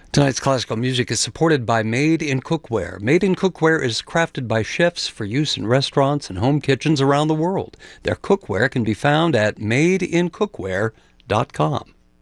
Tonight's classical music is supported by Made in Cookware. Made in Cookware is crafted by chefs for use in restaurants and home kitchens around the world. Their cookware can be found at madeincookware.com.